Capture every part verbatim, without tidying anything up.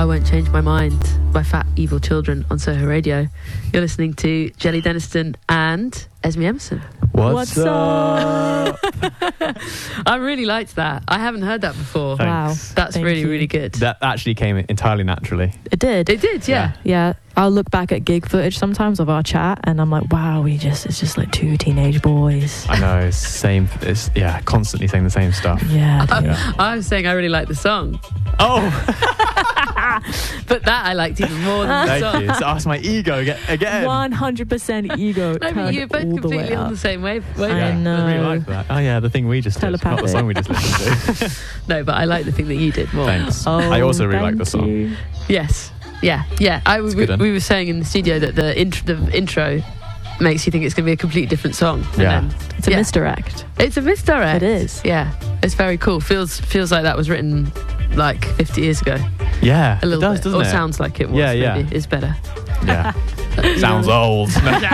I Won't Change My Mind by Fat Evil Children on Soho Radio. You're listening to Jelly Denniston and Esme Emerson. What's, What's up? I really liked that. I haven't heard that before. Thanks. Wow. That's Thank really, you. really good. That actually came entirely naturally. It did. It did, yeah. Yeah. I'll look back at gig footage sometimes of our chat and I'm like, wow, we just, it's just like two teenage boys. I know, it's same, it's, yeah, constantly saying the same stuff. Yeah. I, Yeah. I was saying I really like the song. Oh! But that I liked even more than the Thank song. you. So that's my ego again. again. one hundred percent ego. No, but turned you're both all the completely way on up. the same wave. I wavelength. Yeah, know. I really like that. Oh yeah, the thing we just did, not the Telepathic. song we just listened to. No, but I like the thing that you did more. Thanks. Oh, I also really like the thank song. you. Yes. Yeah. Yeah. I, we, good, then. we were saying in the studio that the, int- the intro makes you think it's going to be a completely different song. And Yeah. then- It's a yeah. misdirect. It's a misdirect. It is. Yeah. It's very cool. Feels feels like that was written like fifty years ago. Yeah, A little it does, bit. doesn't or it? sounds like it was. Yeah, yeah. Maybe. It's better. Yeah. Sounds old.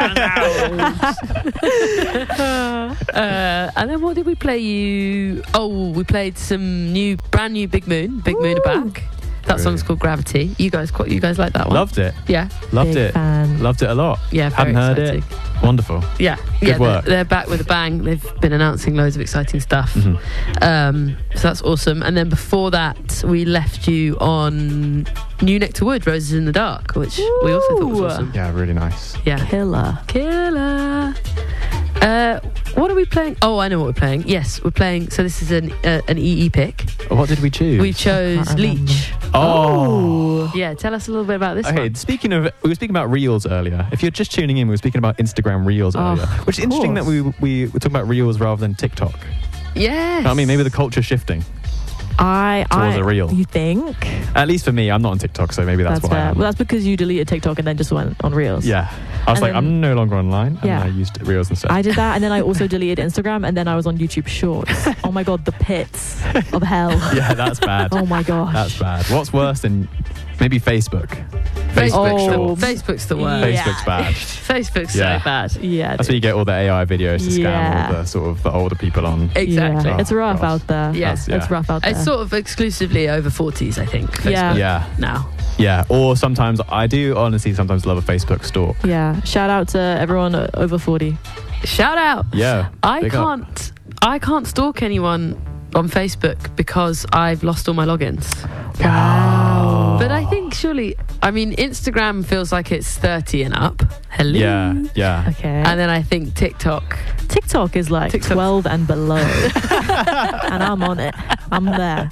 Uh, and then what did we play you? Oh, we played some new, brand new Big Moon. Big Moon are back. That Really? song's called Gravity. You guys, quite, you guys like that one? Loved it. Yeah. Loved Big it. fan. Loved it a lot. Yeah. Very Hadn't heard exciting. it. Wonderful. Yeah, Good yeah, they're, work. they're back with a bang. They've been announcing loads of exciting stuff. Mhm. Um, so that's awesome. And then before that, we left you on New Nectar Wood, Roses in the Dark, which we also thought was Ooh. awesome. Yeah, really nice. Yeah. Killer. Killer. Uh, what are we playing? Oh, I know what we're playing. Yes, we're playing. So this is an uh, an E E pick. What did we choose? We chose can't remember. Leech. Oh. Yeah, tell us a little bit about this Okay, one. speaking of, we were speaking about reels earlier. If you're just tuning in, we were speaking about Instagram reels Oh, earlier, which is of interesting that course. we we were talking about reels rather than TikTok. Yes. I mean, maybe the culture's shifting. I, Towards I, a reel. You think? At least for me, I'm not on TikTok, so maybe that's, That's why. I fair. am. Well, that's because you deleted TikTok and then just went on Reels. Yeah, I was And like, then- I'm no longer online, and Yeah. I used reels instead. I did that, and then I also deleted Instagram, and then I was on YouTube Shorts. Oh my god, the pits of hell. Yeah, that's bad. Oh my gosh. That's bad. What's worse than maybe Facebook? Facebook's, Oh. the, Facebook's the worst. Yeah. Facebook's bad. Facebook's Yeah. so bad. Yeah. That's where you get all the A I videos to scam Yeah. all the sort of the older people on. Exactly. Yeah. Oh, It's rough God. out there. Yeah. That's- It's rough out there. It's sort of exclusively over forties, I think. Facebook Yeah. Yeah, Now. yeah. Or sometimes I do honestly sometimes love a Facebook stalk. yeah. Shout out to everyone o- over forty. Shout out. Yeah, I big up. can't. I can't stalk anyone on Facebook because I've lost all my logins. Wow. But I think surely, I mean, Instagram feels like it's thirty and up. Hello. Yeah, yeah. Okay. And then I think TikTok. TikTok is like TikTok. twelve and below. And I'm on it. I'm there.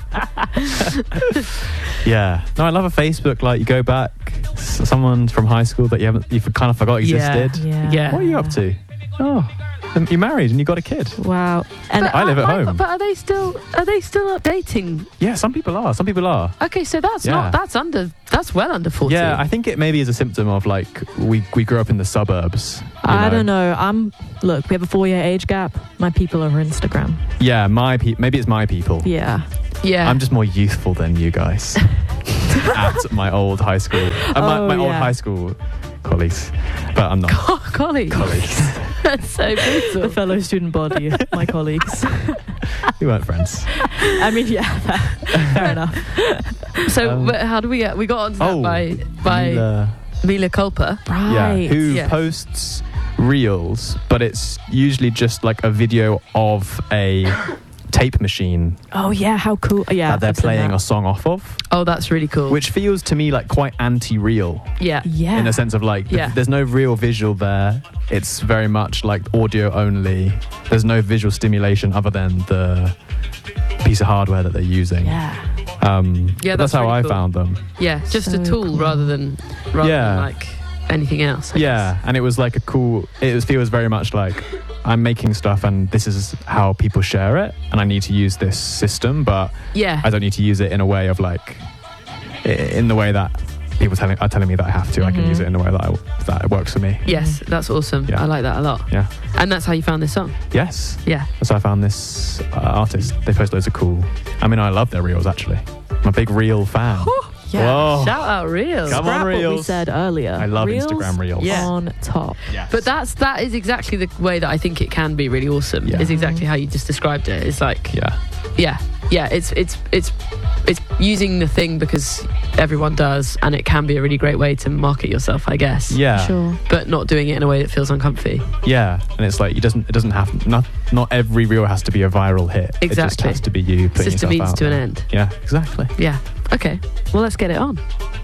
Yeah. No, I love a Facebook. Like you go back, s- someone from high school that you haven't, you kind of forgot Yeah. existed. Yeah. Yeah. What are you up to? Oh, and you're married and you got a kid. Wow. And But I live at I- home. But are they still? Are they still updating? Yeah, some people are. Some people are. Okay, so that's Yeah. not. That's under. That's well under forty. Yeah, I think it maybe is a symptom of like we we grew up in the suburbs. you I know? don't know. I'm look, we have a four year age gap. My people are on Instagram. Yeah, my pe- maybe it's my people. Yeah. Yeah. I'm just more youthful than you guys at my old high school. Uh, my Oh, my old yeah. high school colleagues, but I'm not colleagues. colleagues. That's so The brutal. fellow student body, my colleagues. We weren't friends. I mean, yeah, fair, fair enough. So Um, but how do we get? We got onto that oh, by by Mila, Mila Culpa. yeah, Right. who Yeah. posts reels, but it's usually just like a video of a tape machine Oh yeah, how cool! Yeah, that they're I've seen playing that. a song off of, Oh, that's really cool. which feels to me like quite anti-real. yeah. Yeah. In a sense of like, th- Yeah. there's no real visual there. It's very much like audio only. There's no visual stimulation other than the piece of hardware that they're using. Yeah. Um, Yeah, but that's that's how really I cool. found them. Yeah, just a So tool cool. rather than rather Yeah. than like anything else. I Yeah, guess. and it was like a cool. It was, feels very much like I'm making stuff, and this is how people share it, and I need to use this system, but Yeah. I don't need to use it in a way of like, i- in the way that people telling are telling me that I have to. I can Mhm. use it in a way that I, that it works for me. Yes, that's awesome. Yeah. I like that a lot. Yeah. And that's how you found this song. Yes. Yeah. That's how I found this uh, artist. They post loads of cool. I mean, I love their reels actually. I'm a big reel fan. Yeah. Whoa. Shout out Reels. Come on, Scrap what we Reels. said earlier. I love Reels Instagram Reels. Yeah. on top. Yes. But that's that is exactly the way that I think it can be really awesome. Yeah. Is exactly how you just described it. It's like yeah. yeah, yeah, it's it's it's it's using the thing because everyone does, and it can be a really great way to market yourself, I guess. Yeah, Sure. But not doing it in a way that feels uncomfy. yeah, and it's like it doesn't it doesn't have not not every reel has to be a viral hit. It just Exactly. has to be you It's putting just a yourself means out to an there. end. Yeah, exactly. Yeah. Okay. Well, let's get it on.